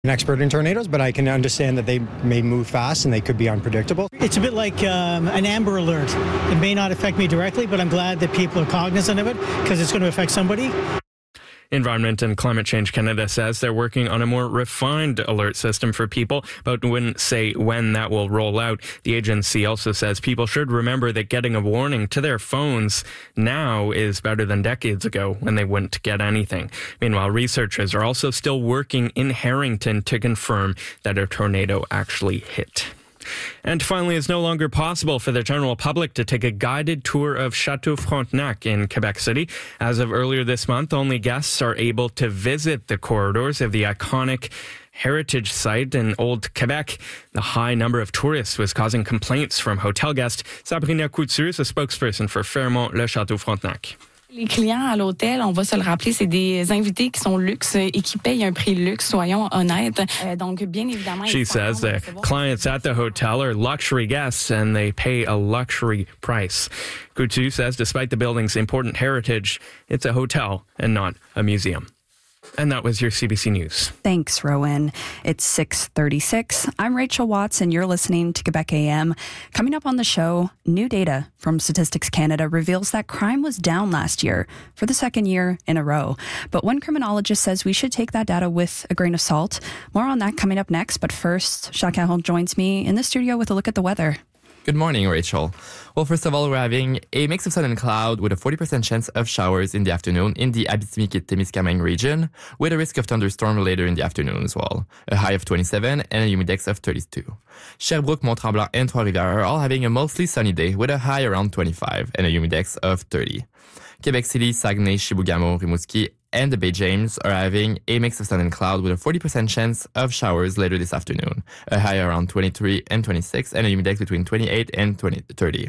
an expert in tornadoes, but I can understand that they may move fast and they could be unpredictable. It's a bit like an Amber Alert. It may not affect me directly, but I'm glad that people are cognizant of it because it's going to affect somebody. Environment and Climate Change Canada says they're working on a more refined alert system for people, but wouldn't say when that will roll out. The agency also says people should remember that getting a warning to their phones now is better than decades ago when they wouldn't get anything. Meanwhile, researchers are also still working in Harrington to confirm that a tornado actually hit. And finally, it's no longer possible for the general public to take a guided tour of Chateau Frontenac in Quebec City. As of earlier this month, only guests are able to visit the corridors of the iconic heritage site in Old Quebec. The high number of tourists was causing complaints from hotel guests. Sabrina Couture is a spokesperson for Fairmont Le Chateau Frontenac. Les clients à l'hôtel, on va se le rappeler, c'est des invités qui sont luxe et qui payent un prix luxe, soyons honnêtes. Donc, bien évidemment... She says the clients at the hotel are luxury guests and they pay a luxury price. Coutu says despite the building's important heritage, it's a hotel and not a museum. And that was your CBC News. Thanks, Rowan. It's 6:36. I'm Rachel Watts, and you're listening to Quebec AM. Coming up on the show, new data from Statistics Canada reveals that crime was down last year for the second year in a row. But one criminologist says we should take that data with a grain of salt. More on that coming up next. But first, Jacques Caron joins me in the studio with a look at the weather. Good morning, Rachel. Well, first of all, we're having a mix of sun and cloud with a 40% chance of showers in the afternoon in the Abitibi-Témiscamingue region, with a risk of thunderstorm later in the afternoon as well. A high of 27 and a humidex of 32. Sherbrooke, Mont-Tremblant, and Trois-Rivières are all having a mostly sunny day with a high around 25 and a humidex of 30. Quebec City, Saguenay, Chibougamau, Rimouski, and the Bay James are having a mix of sun and cloud with a 40% chance of showers later this afternoon. A high around 23 and 26 and a humidex between 28 and 30.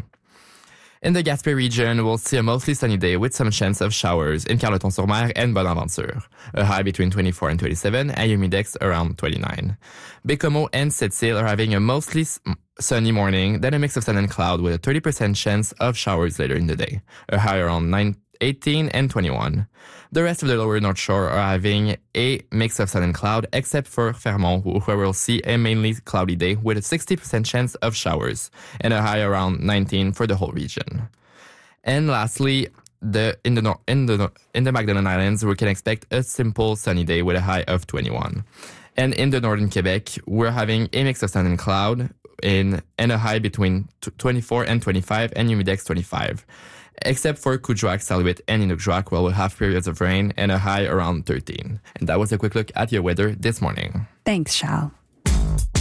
In the Gaspé region, we'll see a mostly sunny day with some chance of showers in Carleton-sur-Mer and Bonaventure. A high between 24 and 27 and a humidex around 29. Bécomo and Sept-Îles are having a mostly sunny morning, then a mix of sun and cloud with a 30% chance of showers later in the day. A high around 18 and 21. The rest of the lower North Shore are having a mix of sun and cloud, except for Fairmont, where we'll see a mainly cloudy day with a 60% chance of showers and a high around 19 for the whole region. And lastly, in the Magdalen Islands, we can expect a simple sunny day with a high of 21. And in the northern Quebec, we're having a mix of sun and cloud and a high between 24 and 25 and humidex 25. Except for Coudjoac, Salouet, and Inukjuak, where we'll have periods of rain and a high around 13. And that was a quick look at your weather this morning. Thanks, Charles.